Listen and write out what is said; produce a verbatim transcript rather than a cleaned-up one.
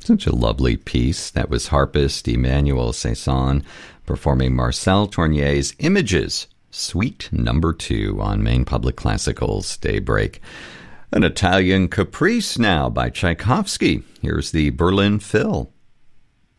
Such a lovely piece. That was harpist Emmanuel Cesson performing Marcel Tournier's Images, Suite Number Two on Maine Public Classical's Daybreak. An Italian caprice now by Tchaikovsky. Here's the Berlin Phil.